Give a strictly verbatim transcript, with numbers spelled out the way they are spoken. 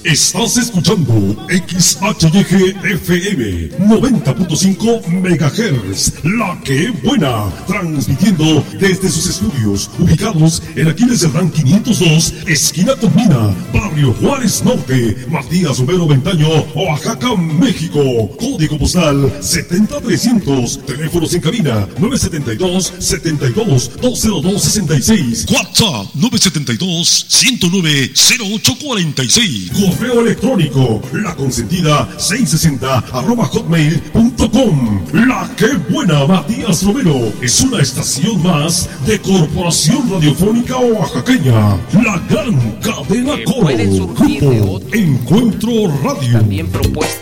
Estás escuchando X H Y G F M noventa punto cinco megahertz, La Que Buena, transmitiendo desde sus estudios ubicados en Aquiles Cerdán quinientos dos, esquina Tomina, barrio Juárez Norte, Matías Romero Ventaño, Oaxaca, México. Código postal setenta trescientos. Teléfonos en cabina nueve siete dos, siete dos, dos cero dos seis seis. WhatsApp nueve siete dos, uno cero nueve, cero ocho cuatro seis. Correo electrónico la consentida seiscientos sesenta arroba hotmail punto com. La Que Buena, Matías Romero, es una estación más de Corporación Radiofónica Oaxaqueña, la gran cadena que Coro. pueden surgir de Grupo otro. Encuentro Radio. También propuestas